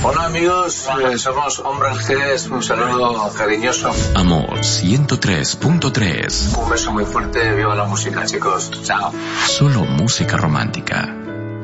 Hola amigos, somos Hombres G, un saludo cariñoso. Amor 103.3. Un beso muy fuerte, viva la música chicos, chao. Solo música romántica.